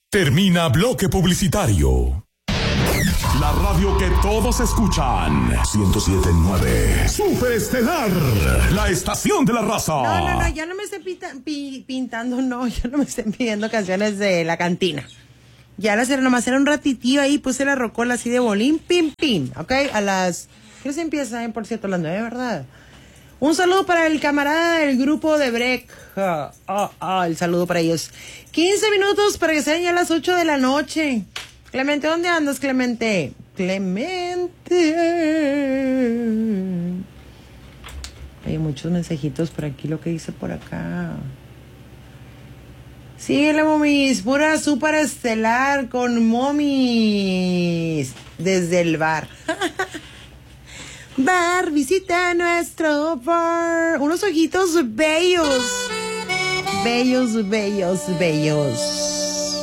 Termina bloque publicitario. La radio que todos escuchan. 107.9. Superestelar. La estación de la raza. No, ya no me estén pintando, no. Ya no me estén pidiendo canciones de la cantina. Ya las era, nomás era un ratitillo ahí, puse la rocola así de bolín, pim, pim. ¿Ok? A las... ¿Qué se empieza? Por cierto, a las 9, ¿verdad? Un saludo para el camarada del grupo de Break. El saludo para ellos. 15 minutos para que sean ya las 8 de la noche. Clemente, ¿dónde andas, Clemente? Clemente. Hay muchos mensajitos por aquí, lo que dice por acá. Síguele, momis. Pura super estelar con momis. Desde el bar. Bar, visita nuestro bar. Unos ojitos bellos. Bellos.